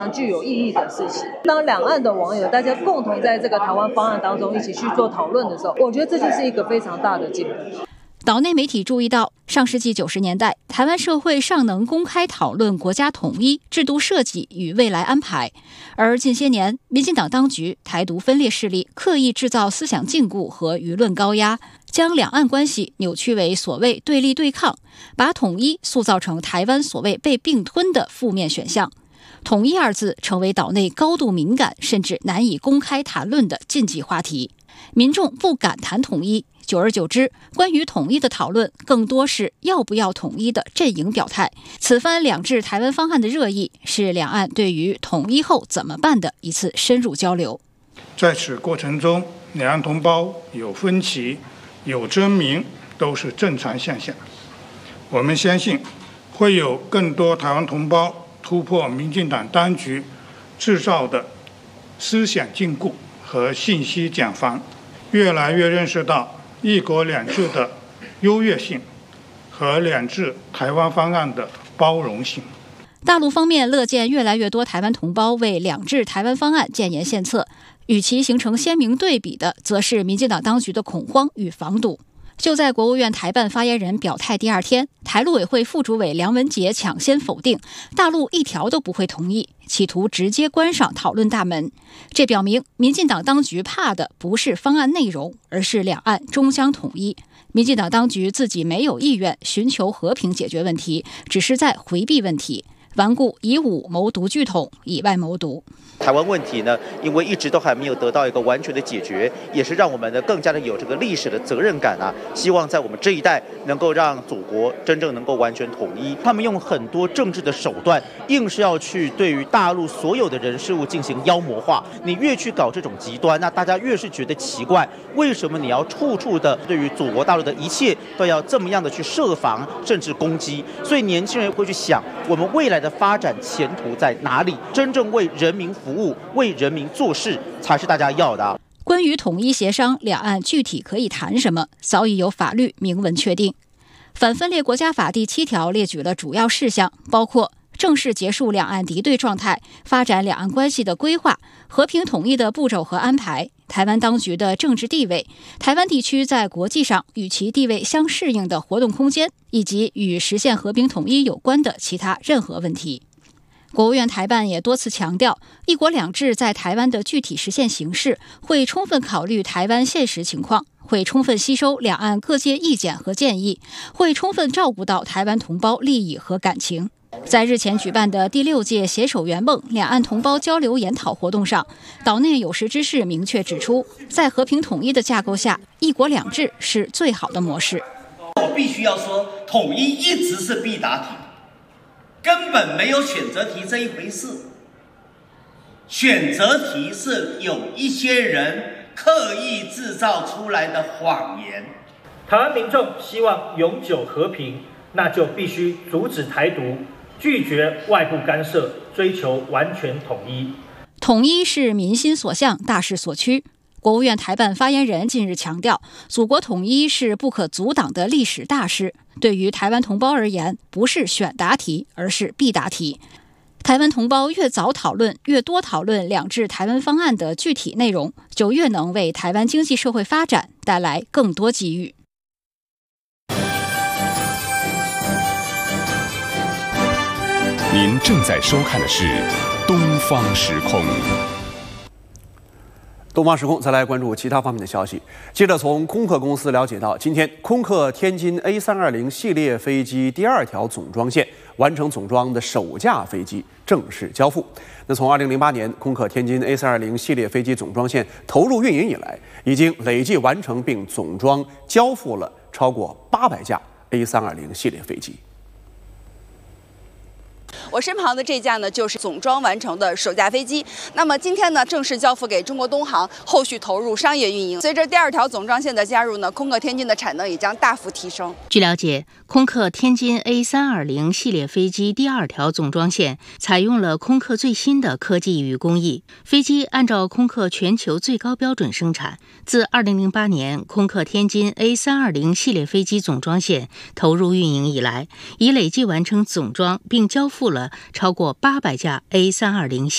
具有意义的事情。当两岸的网友大家共同在这个台湾方案当中一起去做讨论的时候，我觉得这就是一个非常大的进步。 岛内媒体注意到，上世纪90年代，台湾社会尚能公开讨论国家统一、制度设计与未来安排，而近些年，民进党当局台独分裂势力刻意制造思想禁锢和舆论高压，将两岸关系扭曲为所谓对立对抗，把统一塑造成台湾所谓被并吞的负面选项。统一二字成为岛内高度敏感甚至难以公开谈论的禁忌话题，民众不敢谈统一。久而久之，关于统一的讨论更多是要不要统一的阵营表态。此番两制台湾方案的热议，是两岸对于统一后怎么办的一次深入交流。 在此过程中，两岸同胞有分歧、有争鸣，都是正常现象。我们相信，会有更多台湾同胞突破民进党当局制造的思想禁锢和信息茧房，越来越认识到一国两制的优越性和两制台湾方案的包容性。 大陆方面乐见越来越多台湾同胞为两制台湾方案建言献策，与其形成鲜明对比的，则是民进党当局的恐慌与防堵。就在国务院台办发言人表态第二天，台陆委会副主委梁文杰抢先否定，大陆一条都不会同意，企图直接关上讨论大门。这表明民进党当局怕的不是方案内容，而是两岸终将统一。民进党当局自己没有意愿寻求和平解决问题，只是在回避问题，顽固以武谋独巨统，以外谋独。 台湾问题呢，因为一直都还没有得到一个完全的解决，也是让我们呢更加的有这个历史的责任感啊。希望在我们这一代能够让祖国真正能够完全统一。他们用很多政治的手段，硬是要去对于大陆所有的人事物进行妖魔化。你越去搞这种极端，那大家越是觉得奇怪，为什么你要处处的对于祖国大陆的一切都要这么样的去设防，甚至攻击？所以年轻人会去想，我们未来的发展前途在哪里？真正为人民服务、为人民做事，才是大家要的。 关于统一协商，两岸具体可以谈什么，早已有法律明文确定。反分裂国家法第7条列举了主要事项，包括正式结束两岸敌对状态，发展两岸关系的规划，和平统一的步骤和安排，台湾当局的政治地位，台湾地区在国际上与其地位相适应的活动空间，以及与实现和平统一有关的其他任何问题。国务院台办也多次强调，一国两制在台湾的具体实现形式会充分考虑台湾现实情况，会充分吸收两岸各界意见和建议，会充分照顾到台湾同胞利益和感情。在日前举办的第6届携手圆梦两岸同胞交流研讨活动上，岛内有识之士明确指出，在和平统一的架构下，一国两制是最好的模式。 我必须要说，统一一直是必答题，根本没有选择题这一回事。选择题是有一些人刻意制造出来的谎言。 台湾民众希望永久和平，那就必须阻止台独，拒绝外部干涉，追求完全统一。 统一是民心所向，大势所趋。国务院台办发言人近日强调，祖国统一是不可阻挡的历史大事，对于台湾同胞而言，不是选答题，而是必答题。台湾同胞越早讨论、越多讨论两制台湾方案的具体内容，就越能为台湾经济社会发展带来更多机遇。 您正在收看的是《东方时空》。 东方时空，再来关注其他方面的消息。接着从空客公司了解到，今天空客天津 A320 系列飞机第2条总装线完成总装的首架飞机正式交付。那从2008年空客天津 A320 系列飞机总装线投入运营以来，已经累计完成并总装交付了超过800架 A320 系列飞机。 我身旁的这架呢，就是总装完成的首架飞机。那么今天呢，正式交付给中国东航，后续投入商业运营。随着第2条总装线的加入呢，空客天津的产能也将大幅提升。 据了解，空客天津 A320 系列飞机第2条总装线采用了空客最新的科技与工艺，飞机按照空客全球最高标准生产。自2008年空客天津 A320 系列飞机总装线投入运营以来，已累计完成总装并交付了超过800架 A320